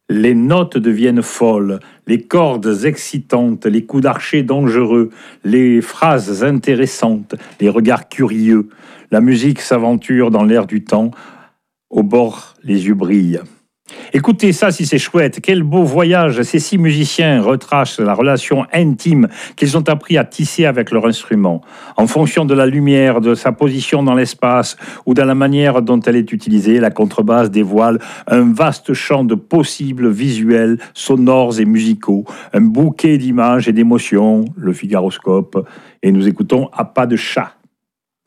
Les notes deviennent folles, les cordes excitantes, les coups d'archet dangereux, les phrases intéressantes, les regards curieux. La musique s'aventure dans l'air du temps. Au bord, les yeux brillent. Écoutez ça si c'est chouette, quel beau voyage. Ces 6 musiciens retracent la relation intime qu'ils ont appris à tisser avec leur instrument. En fonction de la lumière, de sa position dans l'espace ou de la manière dont elle est utilisée, la contrebasse dévoile un vaste champ de possibles visuels, sonores et musicaux, un bouquet d'images et d'émotions, le Figaroscope, et nous écoutons à pas de chat.